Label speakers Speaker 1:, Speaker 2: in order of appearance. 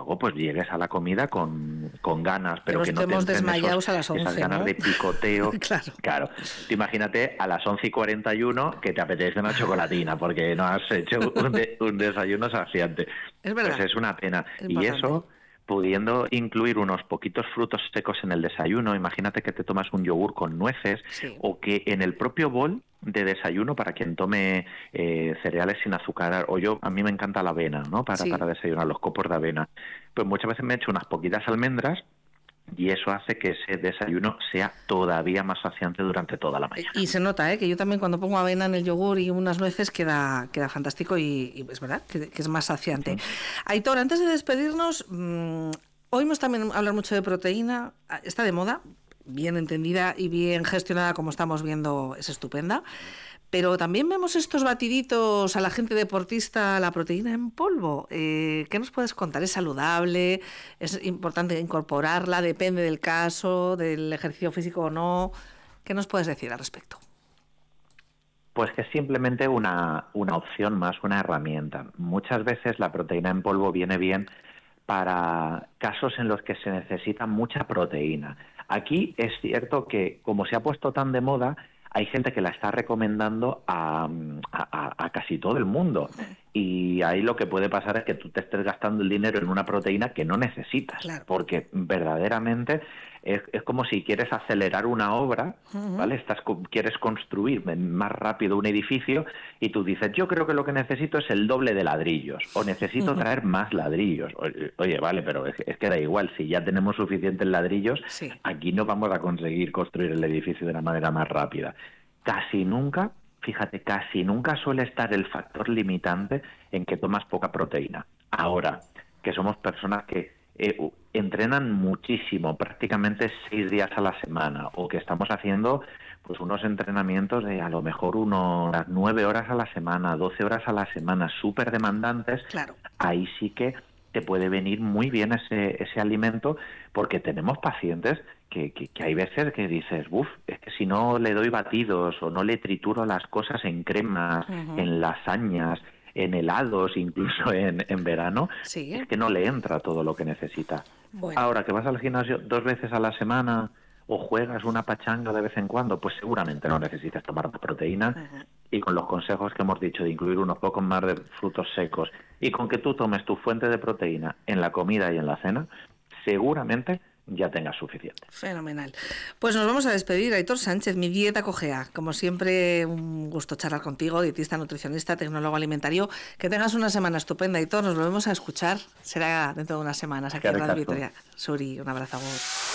Speaker 1: luego pues llegues a la comida con ganas, pero que no te
Speaker 2: estemos
Speaker 1: entren
Speaker 2: desmayados a las
Speaker 1: esas
Speaker 2: 11,
Speaker 1: ganas
Speaker 2: ¿no?
Speaker 1: de picoteo.
Speaker 2: Claro.
Speaker 1: Claro, tú imagínate a las 11:41 que te apetece una chocolatina porque no has hecho un desayuno saciante.
Speaker 2: Es
Speaker 1: Pues
Speaker 2: verdad,
Speaker 1: es una pena.
Speaker 2: es
Speaker 1: Y
Speaker 2: importante.
Speaker 1: eso, pudiendo incluir unos poquitos frutos secos en el desayuno, imagínate que te tomas un yogur con nueces
Speaker 2: Sí.
Speaker 1: o que en el propio bol de desayuno, para quien tome cereales sin azúcar, a mí me encanta la avena, ¿no? Para
Speaker 2: Sí.
Speaker 1: desayunar, los copos de avena. Pues muchas veces me he hecho unas poquitas almendras y eso hace que ese desayuno sea todavía más saciante durante toda la mañana.
Speaker 2: Y se nota, que yo también cuando pongo avena en el yogur y unas nueces queda fantástico y es verdad que es más saciante. Aitor, antes de despedirnos, oímos también hablar mucho de proteína. Está de moda, bien entendida y bien gestionada como estamos viendo, es estupenda. Pero también vemos estos batiditos a la gente deportista, la proteína en polvo. ¿Qué nos puedes contar? ¿Es saludable? ¿Es importante incorporarla? ¿Depende del caso, del ejercicio físico o no? ¿Qué nos puedes decir al respecto?
Speaker 1: Pues que es simplemente una opción más, una herramienta. Muchas veces la proteína en polvo viene bien para casos en los que se necesita mucha proteína. Aquí es cierto que, como se ha puesto tan de moda, hay gente que la está recomendando a casi todo el mundo. Y ahí lo que puede pasar es que tú te estés gastando el dinero en una proteína que no necesitas.
Speaker 2: Claro.
Speaker 1: Porque verdaderamente es como si quieres acelerar una obra, ¿vale? Quieres construir más rápido un edificio y tú dices, yo creo que lo que necesito es el doble de ladrillos o necesito traer más ladrillos. Oye, vale, pero es que da igual, si ya tenemos suficientes ladrillos,
Speaker 2: Sí.
Speaker 1: aquí no vamos a conseguir construir el edificio de una manera más rápida. Casi nunca suele estar el factor limitante en que tomas poca proteína. Ahora, que somos personas que entrenan muchísimo, prácticamente 6 días a la semana, o que estamos haciendo pues unos entrenamientos de a lo mejor unas 9 horas a la semana, 12 horas a la semana, súper demandantes,
Speaker 2: Claro.
Speaker 1: ahí sí que te puede venir muy bien ese alimento, porque tenemos pacientes que hay veces que dices, es que si no le doy batidos o no le trituro las cosas en cremas, en lasañas, en helados, incluso en verano,
Speaker 2: Sí.
Speaker 1: es que no le entra todo lo que necesita.
Speaker 2: Bueno.
Speaker 1: Ahora, que vas al gimnasio 2 veces a la semana o juegas una pachanga de vez en cuando, pues seguramente no necesitas tomar más proteína. Y con los consejos que hemos dicho de incluir unos pocos más de frutos secos y con que tú tomes tu fuente de proteína en la comida y en la cena, seguramente ya tengas suficiente.
Speaker 2: Fenomenal. Pues nos vamos a despedir. Aitor Sánchez, Mi Dieta Cogea. Como siempre, un gusto charlar contigo, dietista, nutricionista, tecnólogo alimentario. Que tengas una semana estupenda, Aitor. Nos volvemos a escuchar. Será dentro de unas semanas aquí en Radio Vitoria. Suri, un abrazo.